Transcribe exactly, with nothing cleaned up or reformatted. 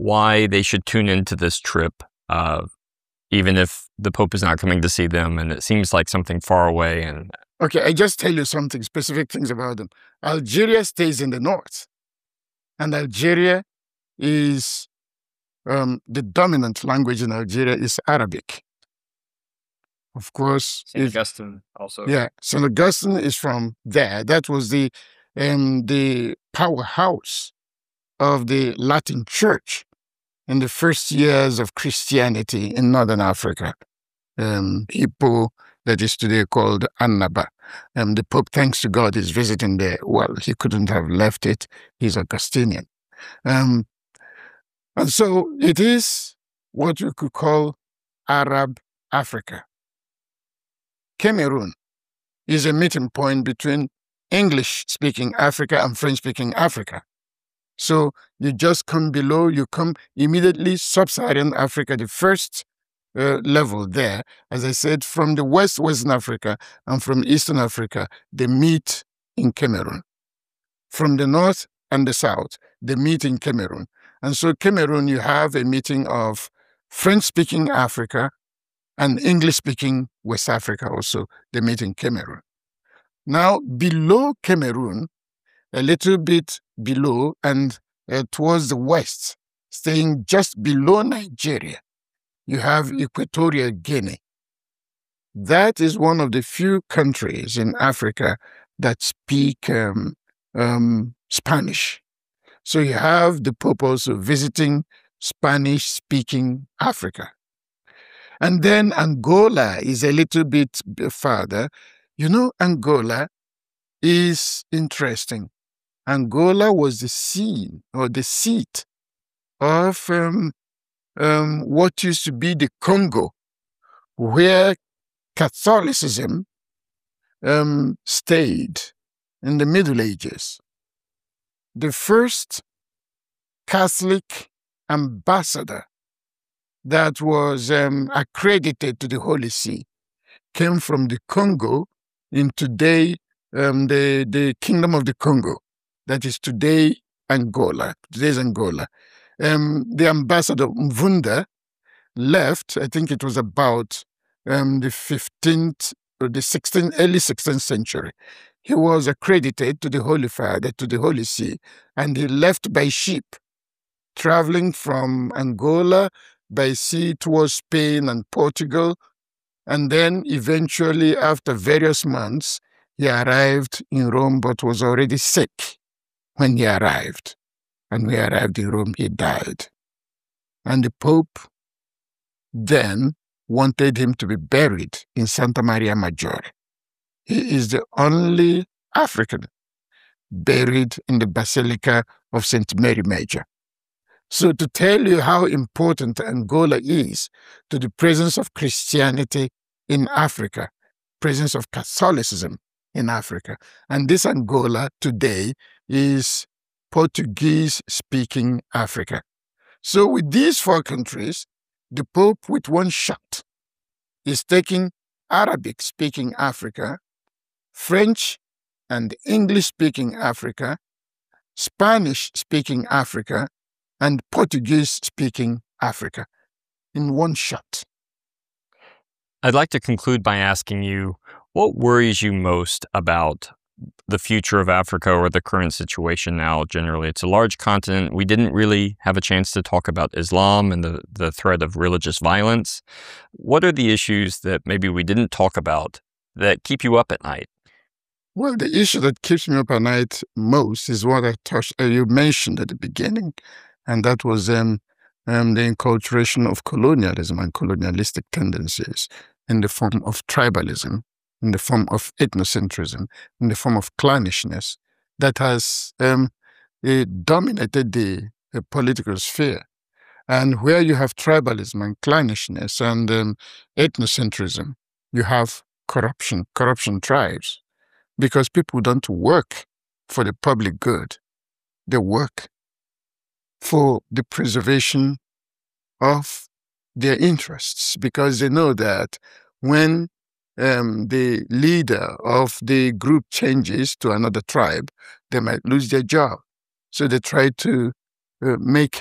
why they should tune into this trip, uh, even if the Pope is not coming to see them and it seems like something far away. And Okay, I just tell you something, specific things about them. Algeria stays in the north, and Algeria is, um, the dominant language in Algeria is Arabic. Of course, Saint if, Augustine also. yeah, Saint Augustine is from there. That was the um, the powerhouse of the Latin Church in the first years of Christianity in Northern Africa. Um, Hippo, that is today called Annaba. Um, the Pope, thanks to God, is visiting there. Well, he couldn't have left it. He's Augustinian. Um, and so it is what you could call Arab Africa. Cameroon is a meeting point between English-speaking Africa and French-speaking Africa. So you just come below, you come immediately sub-Saharan Africa, the first uh, level there. As I said, from the West, Western Africa, and from Eastern Africa, they meet in Cameroon. From the North and the South, they meet in Cameroon. And so Cameroon, you have a meeting of French-speaking Africa and English-speaking West Africa also. They meet in Cameroon. Now, below Cameroon, a little bit below and uh, towards the west, staying just below Nigeria, you have Equatorial Guinea. That is one of the few countries in Africa that speak um, um, Spanish. So you have the Pope also visiting Spanish-speaking Africa. And then Angola is a little bit farther. You know, Angola is interesting. Angola was the scene or the seat of um, um, what used to be the Congo, where Catholicism um, stayed in the Middle Ages. The first Catholic ambassador that was um, accredited to the Holy See came from the Congo in today um, the, the Kingdom of the Congo. That is today Angola, today's Angola. Um, the ambassador Mvunda left, I think it was about um, the fifteenth or the sixteenth, early sixteenth century. He was accredited to the Holy Father, to the Holy See, and he left by ship, traveling from Angola by sea towards Spain and Portugal. And then eventually, after various months, he arrived in Rome, but was already sick when he arrived. And when he arrived in Rome, he died. And the Pope then wanted him to be buried in Santa Maria Maggiore. He is the only African buried in the Basilica of Saint Mary Major. So to tell you how important Angola is to the presence of Christianity in Africa, presence of Catholicism in Africa. And this Angola today is Portuguese-speaking Africa. So with these four countries, the Pope, with one shot, is taking Arabic-speaking Africa, French and English-speaking Africa, Spanish-speaking Africa, and Portuguese-speaking Africa in one shot. I'd like to conclude by asking you, what worries you most about the future of Africa or the current situation now generally? It's a large continent. We didn't really have a chance to talk about Islam and the, the threat of religious violence. What are the issues that maybe we didn't talk about that keep you up at night? Well, the issue that keeps me up at night most is what I touched, uh, you mentioned at the beginning, and that was um, um, the enculturation of colonialism and colonialistic tendencies in the form of tribalism, in the form of ethnocentrism, in the form of clannishness that has um, uh, dominated the, the political sphere. And where you have tribalism and clannishness and um, ethnocentrism, you have corruption. Corruption thrives because people don't work for the public good. They work for the preservation of their interests because they know that when um, the leader of the group changes to another tribe, they might lose their job. So they try to uh, make